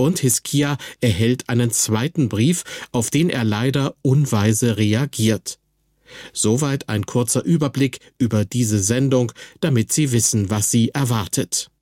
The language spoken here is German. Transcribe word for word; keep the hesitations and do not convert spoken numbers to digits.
und Hiskia erhält einen zweiten Brief, auf den er leider unweise reagiert. Soweit ein kurzer Überblick über diese Sendung, damit Sie wissen, was Sie erwartet.